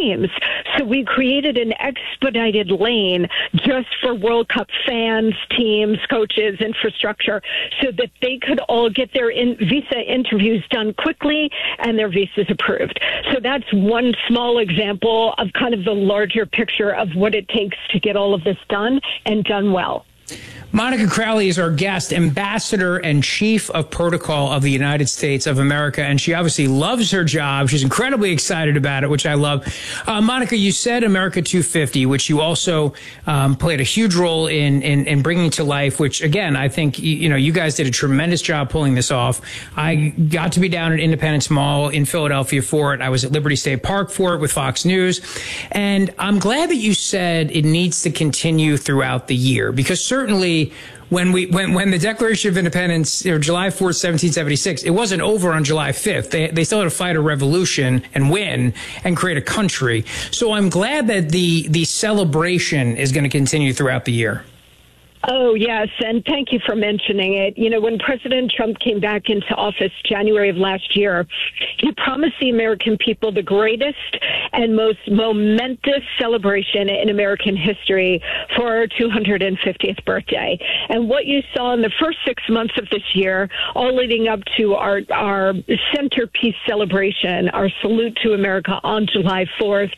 teams. So we created an expedited lane just for World Cup fans, teams, coaches, infrastructure, so that they could all get their visa interviews done quickly and their visas approved. So that's one small example of kind of the larger picture of what it takes to get all of this done and done well. Monica Crowley is our guest, Ambassador and Chief of Protocol of the United States of America, and she obviously loves her job. She's incredibly excited about it, which I love. Monica, you said America 250, which you also played a huge role in bringing to life, which, again, I think, you guys did a tremendous job pulling this off. I got to be down at Independence Mall in Philadelphia for it. I was at Liberty State Park for it with Fox News, and I'm glad that you said it needs to continue throughout the year, because certainly when the Declaration of Independence, July 4th, 1776, it wasn't over on July 5th. They still had to fight a revolution and win and create a country. So I'm glad that the celebration is going to continue throughout the year. Oh, yes, and thank you for mentioning it. When President Trump came back into office January of last year, he promised the American people the greatest and most momentous celebration in American history for our 250th birthday. And what you saw in the first 6 months of this year, all leading up to our centerpiece celebration, our salute to America on July 4th,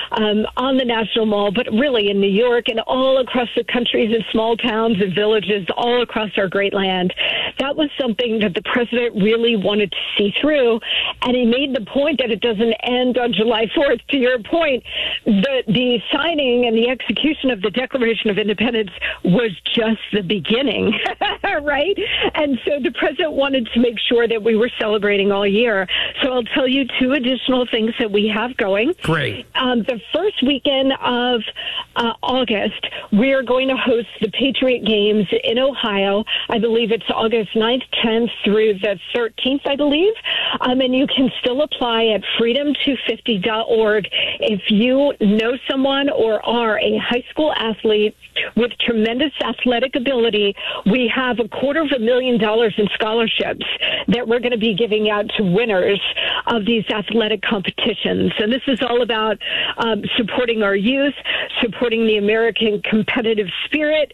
on the National Mall, but really in New York and all across the countries and small towns and villages all across our great land. That was something that the president really wanted to see through, and he made the point that it doesn't end on July 4th. To your point, the signing and the execution of the Declaration of Independence was just the beginning, right? And so the president wanted to make sure that we were celebrating all year. So I'll tell you two additional things that we have going. Great. The first weekend of August, we are going to host the Patriot Games in Ohio. I believe it's August 9th, 10th through the 13th, I believe. And you can still apply at freedom250.org if you know someone or are a high school athlete with tremendous athletic ability. We have $250,000 in scholarships that we're going to be giving out to winners of these athletic competitions. And this is all about supporting our youth, supporting the American competitive spirit,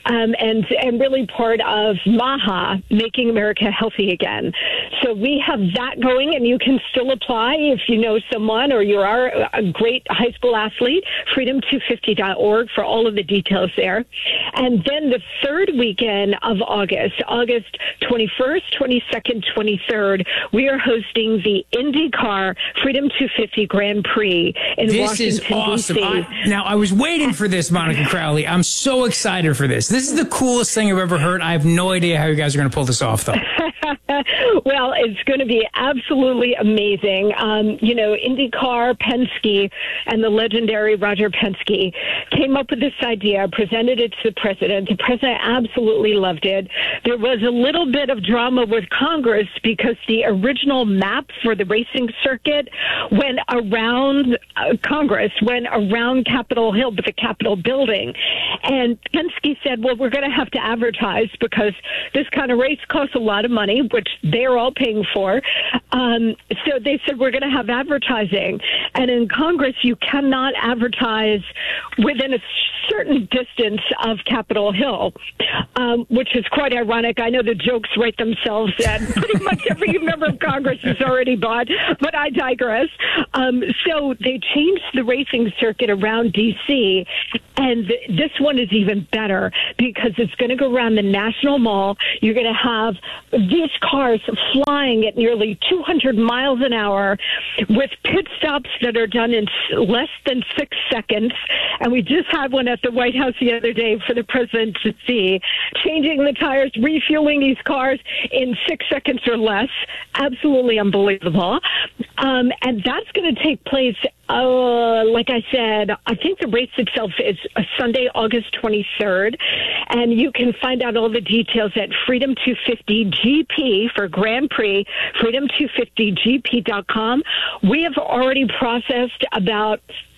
and really part of MAHA, Making America Healthy Again. So we have that going, and you can still apply if you know someone or you are a great high school athlete, freedom250.org for all of the details there. And then the third weekend of August, August 21st, 22nd, 23rd, we are hosting the IndyCar Freedom 250 Grand Prix in Washington, D.C. This is awesome. I was waiting for this, Monica Crowley. I'm so excited for this. This is the coolest thing I've ever heard. I have no idea how you guys are going to pull this off, though. Well, it's going to be absolutely amazing. IndyCar, Penske, and the legendary Roger Penske came up with this idea, presented it to the president. The president absolutely loved it. There was a little bit of drama with Congress because the original map for the racing circuit went around Congress, went around Capitol Hill, but the Capitol building. And Penske said, well, we're going to have to advertise because this kind of race costs a lot of money, which they're all paying for. So they said, we're going to have advertising. And in Congress, you cannot advertise within a certain distance of Capitol Hill, which is quite ironic. I know the jokes write themselves, and pretty much every member of Congress is already bought, but I digress. So they changed the racing circuit around D.C., and this one is even better because it's going to go around the National Mall. You're going to have these cars flying at nearly 200 miles an hour with pit stops that are done in less than 6 seconds. And we just had one at the White House the other day for the president to see, changing the tires, refueling these cars in 6 seconds or less. Absolutely unbelievable. And that's going to take place, like I said, I think the race itself is Sunday, August 23rd. And you can find out all the details at Freedom250GP for Grand Prix, Freedom250GP.com. We have already processed about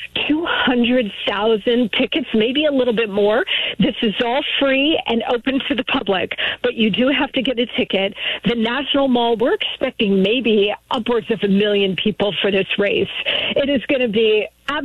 200,000 tickets, maybe a little bit more. This is all free and open to the public, but you do have to get a ticket. The National Mall, we're expecting maybe upwards of 1 million people for this race. It is going to be